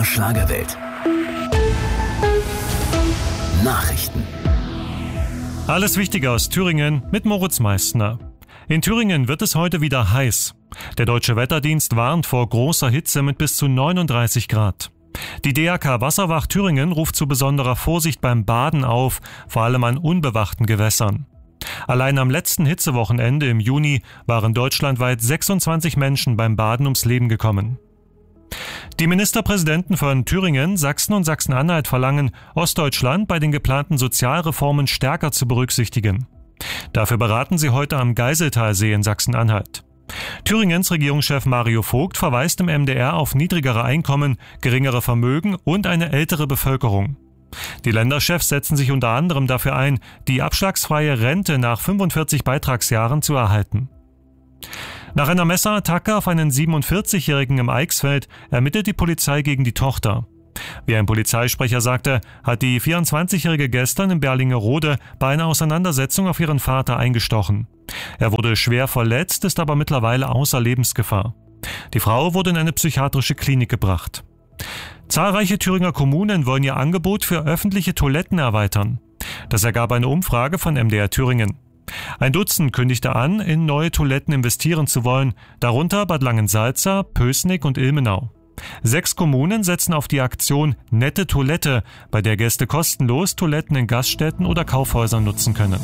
MDR Schlagerwelt. Nachrichten. Alles Wichtige aus Thüringen mit Moritz Meissner. In Thüringen wird es heute wieder heiß. Der Deutsche Wetterdienst warnt vor großer Hitze mit bis zu 39 Grad. Die DRK Wasserwacht Thüringen ruft zu besonderer Vorsicht beim Baden auf, vor allem an unbewachten Gewässern. Allein am letzten Hitzewochenende im Juni waren deutschlandweit 26 Menschen beim Baden ums Leben gekommen. Die Ministerpräsidenten von Thüringen, Sachsen und Sachsen-Anhalt verlangen, Ostdeutschland bei den geplanten Sozialreformen stärker zu berücksichtigen. Dafür beraten sie heute am Geiseltalsee in Sachsen-Anhalt. Thüringens Regierungschef Mario Vogt verweist im MDR auf niedrigere Einkommen, geringere Vermögen und eine ältere Bevölkerung. Die Länderchefs setzen sich unter anderem dafür ein, die abschlagsfreie Rente nach 45 Beitragsjahren zu erhalten. Nach einer Messerattacke auf einen 47-Jährigen im Eichsfeld ermittelt die Polizei gegen die Tochter. Wie ein Polizeisprecher sagte, hat die 24-Jährige gestern in Berlingerode bei einer Auseinandersetzung auf ihren Vater eingestochen. Er wurde schwer verletzt, ist aber mittlerweile außer Lebensgefahr. Die Frau wurde in eine psychiatrische Klinik gebracht. Zahlreiche Thüringer Kommunen wollen ihr Angebot für öffentliche Toiletten erweitern. Das ergab eine Umfrage von MDR Thüringen. Ein Dutzend kündigte an, in neue Toiletten investieren zu wollen, darunter Bad Langensalza, Pößnig und Ilmenau. 6 Kommunen setzen auf die Aktion Nette Toilette, bei der Gäste kostenlos Toiletten in Gaststätten oder Kaufhäusern nutzen können.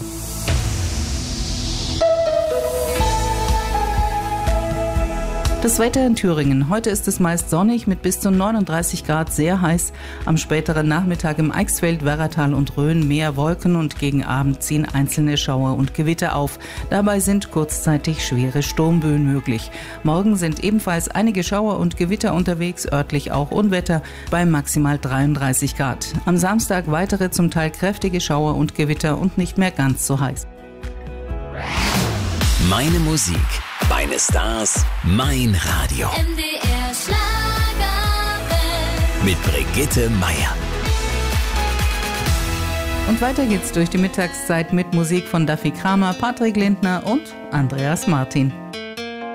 Das Wetter in Thüringen. Heute ist es meist sonnig mit bis zu 39 Grad, sehr heiß. Am späteren Nachmittag im Eichsfeld, Werratal und Rhön mehr Wolken und gegen Abend ziehen einzelne Schauer und Gewitter auf. Dabei sind kurzzeitig schwere Sturmböen möglich. Morgen sind ebenfalls einige Schauer und Gewitter unterwegs, örtlich auch Unwetter bei maximal 33 Grad. Am Samstag weitere zum Teil kräftige Schauer und Gewitter und nicht mehr ganz so heiß. Meine Musik, meine Stars, mein Radio. MDR Schlagerwelt. Mit Brigitte Meier. Und weiter geht's durch die Mittagszeit mit Musik von Daffy Kramer, Patrick Lindner und Andreas Martin.